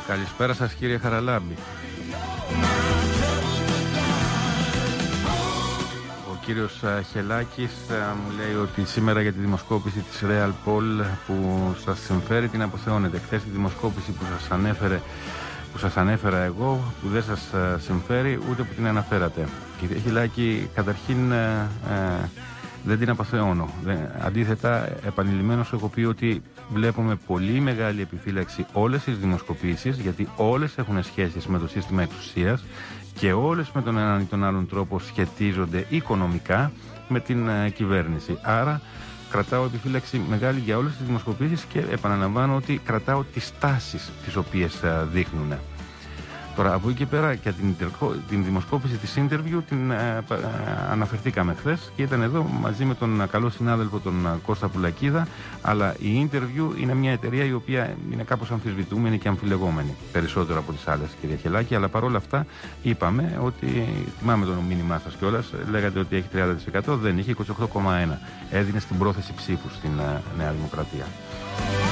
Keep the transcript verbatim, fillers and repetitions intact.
Καλησπέρα σας κύριε Χαραλάμπη. Ο κύριος Χελάκης μου λέει ότι σήμερα για τη δημοσκόπηση της Real Poll που σας συμφέρει την αποθεώνετε. Χθες τη δημοσκόπηση που σας ανέφερε που σας ανέφερα εγώ, που δεν σας συμφέρει ούτε που την αναφέρατε. Κύριε Χελάκη, καταρχήν ε, ε, δεν την αποθεώνω. Αντίθετα, επανειλημμένως έχω πει ότι βλέπουμε πολύ μεγάλη επιφύλαξη όλες τις δημοσκοπήσεις, γιατί όλες έχουν σχέσεις με το σύστημα εξουσίας και όλες με τον έναν ή τον άλλον τρόπο σχετίζονται οικονομικά με την ε, κυβέρνηση. Άρα κρατάω επιφύλαξη μεγάλη για όλες τις δημοσκοπήσεις και επαναλαμβάνω ότι κρατάω τις τάσεις τις οποίες ε, δείχνουν. Τώρα, από εκεί και πέρα, και την, την δημοσκόπηση της interview την ε, ε, αναφερθήκαμε χθες και ήταν εδώ μαζί με τον καλό συνάδελφο τον Κώστα Πουλακίδα, αλλά η interview είναι μια εταιρεία η οποία είναι κάπως αμφισβητούμενη και αμφιλεγόμενη, περισσότερο από τις άλλες, κυρία Χελάκη, αλλά παρόλα αυτά είπαμε ότι, θυμάμαι το μήνυμά σας κιόλας, λέγατε ότι έχει τριάντα τοις εκατό, δεν είχε, είκοσι οκτώ κόμμα ένα. Έδινε στην πρόθεση ψήφου στην ε, Νέα Δημοκρατία.